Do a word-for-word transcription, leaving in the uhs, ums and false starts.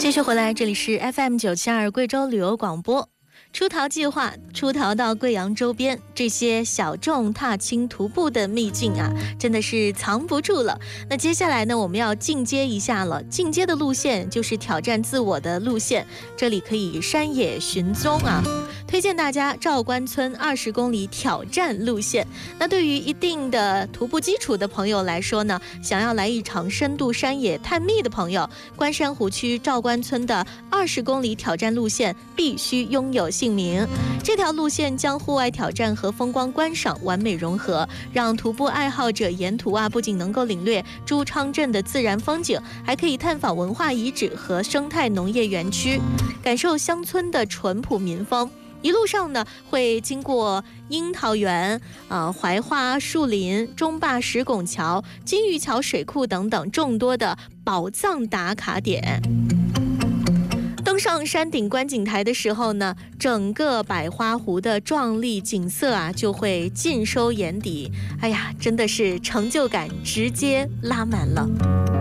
继续回来，这里是 F M 九七二贵州旅游广播。出逃计划，出逃到贵阳周边，这些小众踏青徒步的秘境啊，真的是藏不住了。那接下来呢，我们要进阶一下了。进阶的路线就是挑战自我的路线，这里可以山野寻踪啊。推荐大家赵官村二十公里挑战路线。那对于一定的徒步基础的朋友来说呢，想要来一场深度山野探秘的朋友，关山湖区赵官村的二十公里挑战路线必须拥有姓名。这条路线将户外挑战和风光观赏完美融合，让徒步爱好者沿途啊不仅能够领略朱昌镇的自然风景，还可以探访文化遗址和生态农业园区，感受乡村的淳朴民风。一路上呢，会经过樱桃园、呃槐花树林、中坝石拱桥、金鱼桥水库等等众多的宝藏打卡点。登上山顶观景台的时候呢，整个百花湖的壮丽景色啊就会尽收眼底。哎呀，真的是成就感直接拉满了。